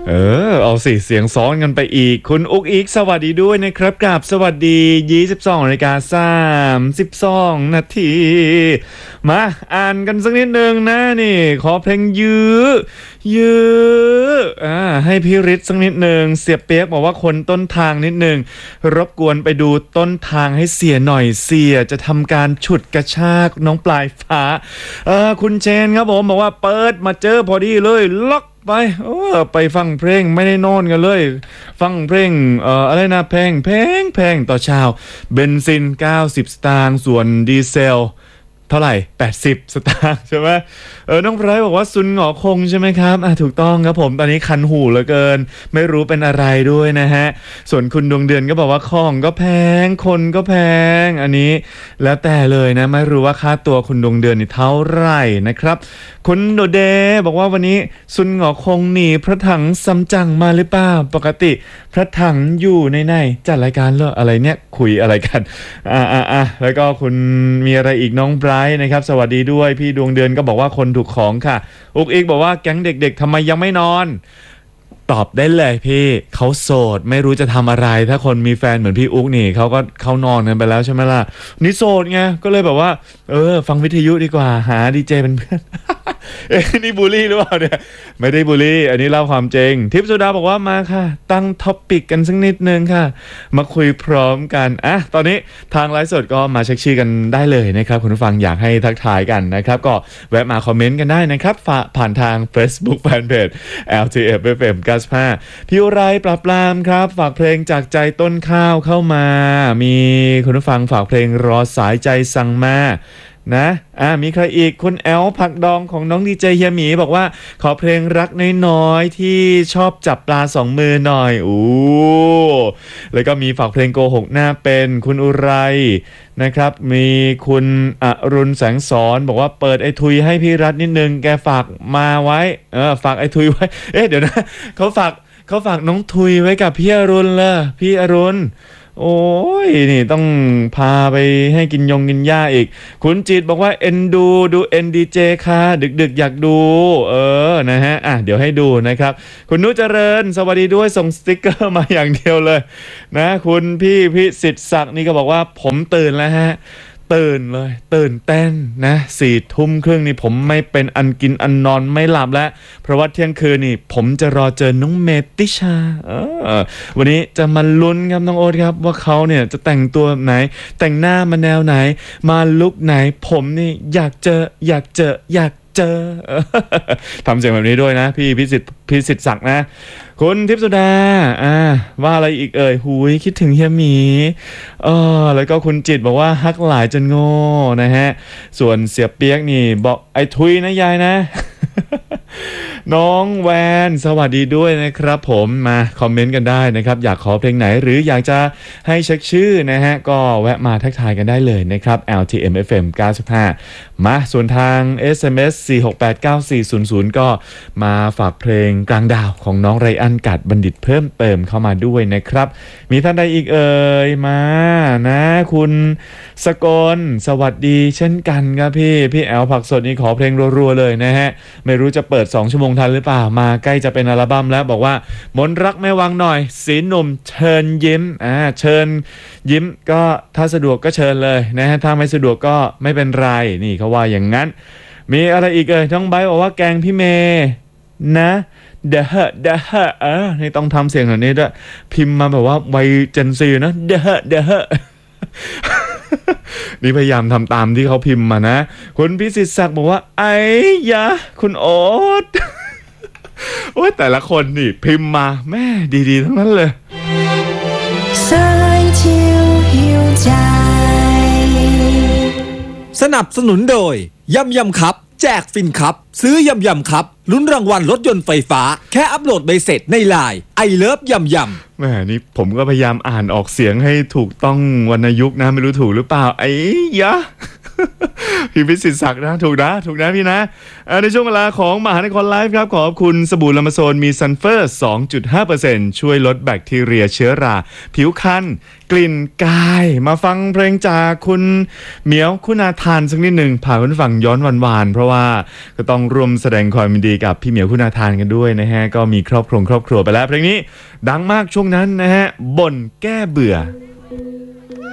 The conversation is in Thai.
เอาสิเสียงซ้อนกันไปอีกคุณอุ๊กอีกสวัสดีด้วยนะครับกราบสวัสดี22:32 นาทีมาอ่านกันสักนิดนึงนะนี่ขอเพลงยื้อให้พี่ฤทธิ์สักนิดนึงเสียเปียกบอกว่าคนต้นทางนิดนึงรบกวนไปดูต้นทางให้เสียหน่อยเสียจะทำการฉุดกระชากน้องปลายฟ้าคุณเชนครับผมบอกว่าเปิดมาเจอพอดีเลยล็อกไปฟังเพลงไม่ได้นอนกันเลยฟังเพลงอะไรนะแพงต่อเช้าเบนซิน90 สตางค์ส่วนดีเซลเท่าไหร่80 สตางค์ใช่ไหมน้องไพรบอกว่าซุนหงอคงใช่ไหมครับถูกต้องครับผมตอนนี้คันหูเหลือเกินไม่รู้เป็นอะไรด้วยนะฮะส่วนคุณดวงเดือนก็บอกว่าของก็แพงคนก็แพงอันนี้แล้วแต่เลยนะไม่รู้ว่าค่าตัวคุณดวงเดือนนี่เท่าไหร่นะครับคุณโดเดบอกว่าวันนี้ซุนหงอคงหนีพระถังซัมจั๋งมาหรือเปล่าปกติพระถังอยู่ในจัดรายการเหรออะไรเนี่ยคุยอะไรกันแล้วก็คุณมีอะไรอีกน้องไบรท์นะครับสวัสดีด้วยพี่ดวงเดือนก็บอกว่าคนถูกของค่ะอุกอีกบอกว่าแก๊งเด็กๆทำไมยังไม่นอนตอบได้เลยพี่เขาโสดไม่รู้จะทำอะไรถ้าคนมีแฟนเหมือนพี่อุ๊กนี่เขาก็เข้านอนกันไปแล้วใช่ไหมล่ะนี่โสดไงก็เลยแบบว่าฟังวิทยุดีกว่าหาดีเจเป็นเพื่อน นี่บูลลี่หรือเปล่าเนี่ยไม่ได้บูลลี่อันนี้เล่าความจริงทิพย์สุดาบอกว่ามาค่ะตั้งท็อปปิกกันสักนิดนึงค่ะมาคุยพร้อมกันตอนนี้ทางไลฟ์สดก็มาเช็คชื่อกันได้เลยนะครับคุณผู้ฟังอยากให้ทักทายกันนะครับก็แวะมาคอมเมนต์กันได้นะครับผ่านทาง Facebook Fanpage LTF-FM 95พี่อุไรปราบปรามครับฝากเพลงจากใจต้นข้าวเข้ามามีคุณผู้ฟังฝากเพลงรอสายใจสั่งมานะมีใครอีกคุณแอลผักดองของน้องดีเจเฮียหมีบอกว่าขอเพลงรักน้อยๆที่ชอบจับปลาสองมือหน่อยแล้วก็มีฝากเพลงโกหกหน้าเป็นคุณอุไรนะครับมีคุณอรุณแสงสอนบอกว่าเปิดไอทุยให้พี่รัฐนิดนึงแกฝากมาไว้ฝากไอทุยไว้เดี๋ยวนะเขาฝากน้องทุยไว้กับพี่อรุณเลยพี่อรุณโอ้ยนี่ต้องพาไปให้กินหญ้าอีกคุณจิตบอกว่าดูเอ็นดีเจค่ะดึกอยากดูนะฮะเดี๋ยวให้ดูนะครับคุณนุเจริญสวัสดีด้วยส่งสติ๊กเกอร์มาอย่างเดียวเลยนะคุณพี่พิสิทธิ์ศักดิ์นี่ก็บอกว่าผมตื่นแล้วฮะตื่นเลยตื่นเต้นนะ22:30นี่ผมไม่เป็นอันกินอันนอนไม่หลับแล้วเพราะว่าเที่ยงคืนนี่ผมจะรอเจอน้องเมติชาวันนี้จะมาลุ้นครับน้องโอ๊ตครับว่าเขาเนี่ยจะแต่งตัวแบบไหนแต่งหน้ามาแนวไหนมาลุคไหนผมนี่อยากเจอทำเสียงแบบนี้ด้วยนะพี่พิสิทธิ์ศักดิ์นะคุณทิพย์สุดาว่าอะไรอีกหุยคิดถึงเฮียหมีแล้วก็คุณจิตบอกว่าฮักหลายจนโง่นะฮะส่วนเสียเปียกนี่บอกไอ้ทุยนะยายนะ น้องแวนสวัสดีด้วยนะครับผมมาคอมเมนต์กันได้นะครับอยากขอเพลงไหนหรืออยากจะให้เช็คชื่อนะฮะก็แวะมาทักทายกันได้เลยนะครับ LTM-FM 95มาส่วนทาง SMS 4689400ก็มาฝากเพลงกลางดาวของน้องไรอันกัดบัณฑิตเพิ่มเติมเข้ามาด้วยนะครับมีท่านใดอีกมานะคุณสกลสวัสดีเช่นกันครับพี่แอลผักสดนี่ขอเพลงรัวๆเลยนะฮะไม่รู้จะเปิด2 ชั่วโมงทันหรือเปล่ามาใกล้จะเป็นอัลบั้มแล้วบอกว่ามนรักแม่วังหน่อยสีหนุ่มเชิญยิ้มเชิญยิ้มก็ถ้าสะดวกก็เชิญเลยนะฮะถ้าไม่สะดวกก็ไม่เป็นไรนี่เขาว่าอย่างนั้นมีอะไรอีกน้องไบร์ทบอกว่าแกงพี่เมย์นะเดอะนี่ต้องทำเสียงแบบนี้ด้วยพิมพ์มาแบบว่าวัยเจนซีนะเดอะนี่พยายามทำตามที่เขาพิมพ์มานะคุณพิสิทธิ์ศักดิ์บอกว่าไอ้ยะคุณโอ๊ต โอ้ยแต่ละคนนี่พิมพ์มาแม่ดีๆทั้งนั้นเลยสนับสนุนโดยยำครับแจกฟินครับซื้อยำครับลุ้นรางวัลรถยนต์ไฟฟ้าแค่อัปโหลดใบเสร็จในไลน์ไอเลิฟยำแม่นี่ผมก็พยายามอ่านออกเสียงให้ถูกต้องวรรณยุกต์นะไม่รู้ถูกหรือเปล่าไอ้ยะพี่พิสิทธิ์ศักดิ์นะถูกนะพี่นะในช่วงเวลาของมหานครไลฟ์ครับขอบคุณสบู่ลามาโซนมีซัลเฟอร์ 2.5% ช่วยลดแบคทีเรียเชื้อราผิวคันกลิ่นกายมาฟังเพลงจากคุณเหมียวคุณาทานสักนิดหนึ่งพาคุณฟังย้อนวานๆเพราะว่าก็ต้องร่วมแสดงความยินดีกับพี่เหมียวคุณาทานกันด้วยนะฮะก็มีครอบครัวไปแล้วเพลงนี้ดังมากช่วงนั้นนะฮะบ่นแก้เบื่อ